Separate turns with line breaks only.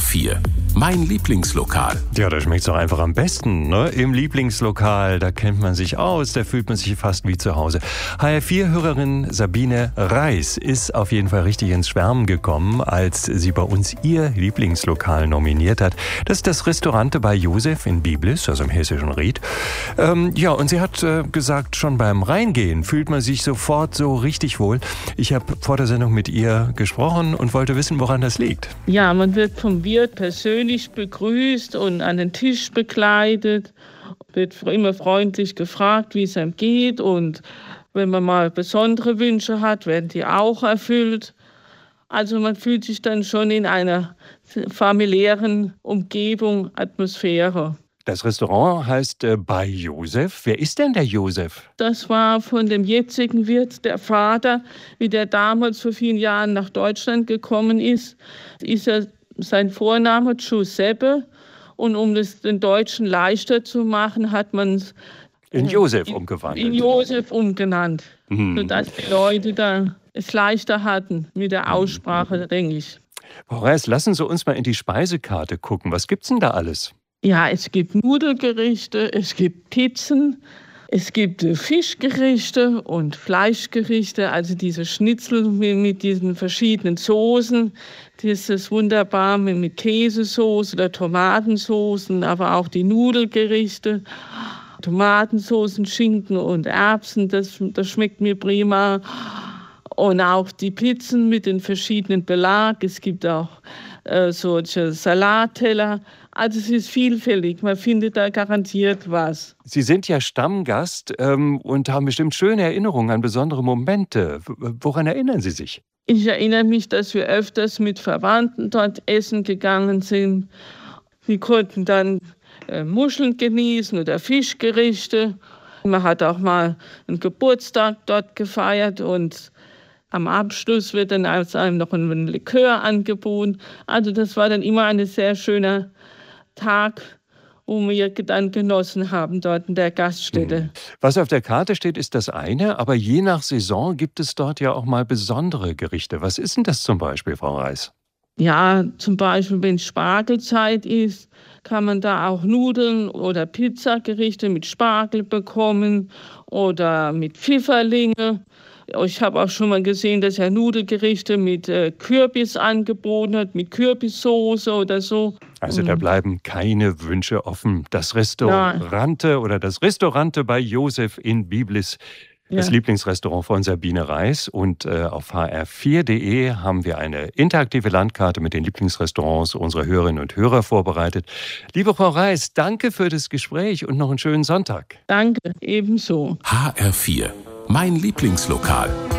HR4, mein Lieblingslokal.
Ja, da schmeckt's doch einfach am besten, ne? Im Lieblingslokal, da kennt man sich aus, da fühlt man sich fast wie zu Hause. HR4-Hörerin Sabine Reis ist auf jeden Fall richtig ins Schwärmen gekommen, als sie bei uns ihr Lieblingslokal nominiert hat. Das ist das Restaurante bei Josef in Biblis, also im hessischen Ried. Ja, und sie hat gesagt, schon beim Reingehen fühlt man sich sofort so richtig wohl. Ich habe vor der Sendung mit ihr gesprochen und wollte wissen, woran das liegt.
Ja, man wird vom Wirt persönlich begrüßt und an den Tisch begleitet, wird immer freundlich gefragt, wie es einem geht, und wenn man mal besondere Wünsche hat, werden die auch erfüllt. Also man fühlt sich dann schon in einer familiären Umgebung, Atmosphäre.
Das Restaurant heißt bei Josef. Wer ist denn der Josef?
Das war von dem jetzigen Wirt der Vater, wie der damals vor vielen Jahren nach Deutschland gekommen ist er sein Vorname Giuseppe, und um das den Deutschen leichter zu machen, hat man es
in Josef umgewandelt.
In Josef umgenannt, sodass die Leute da es leichter hatten mit der Aussprache, denke ich.
Frau Reis, lassen Sie uns mal in die Speisekarte gucken. Was gibt's denn da alles?
Ja, es gibt Nudelgerichte, es gibt Pizzen, es gibt Fischgerichte und Fleischgerichte, also diese Schnitzel mit diesen verschiedenen Soßen. Das ist wunderbar mit Käsesoße oder Tomatensoßen, aber auch die Nudelgerichte, Tomatensoßen, Schinken und Erbsen, das schmeckt mir prima. Und auch die Pizzen mit den verschiedenen Belag. Es gibt auch solche Salatteller. Also es ist vielfältig, man findet da garantiert was.
Sie sind ja Stammgast und haben bestimmt schöne Erinnerungen an besondere Momente. Woran erinnern Sie sich?
Ich erinnere mich, dass wir öfters mit Verwandten dort essen gegangen sind. Wir konnten dann Muscheln genießen oder Fischgerichte. Man hat auch mal einen Geburtstag dort gefeiert, und am Abschluss wird dann einem noch ein Likör angeboten. Also das war dann immer ein sehr schöner Tag, wo wir dann genossen haben dort in der Gaststätte.
Was auf der Karte steht, ist das eine, aber je nach Saison gibt es dort ja auch mal besondere Gerichte. Was ist denn das zum Beispiel, Frau Reis?
Ja, zum Beispiel, wenn Spargelzeit ist, kann man da auch Nudeln oder Pizzagerichte mit Spargel bekommen oder mit Pfifferlinge. Ich habe auch schon mal gesehen, dass er Nudelgerichte mit Kürbis angeboten hat, mit Kürbissoße oder so.
Also da bleiben keine Wünsche offen. Das Restaurante bei Josef in Biblis, das Lieblingsrestaurant von Sabine Reis. Und auf hr4.de haben wir eine interaktive Landkarte mit den Lieblingsrestaurants unserer Hörerinnen und Hörer vorbereitet. Liebe Frau Reis, danke für das Gespräch und noch einen schönen Sonntag.
Danke, ebenso.
HR4, mein Lieblingslokal.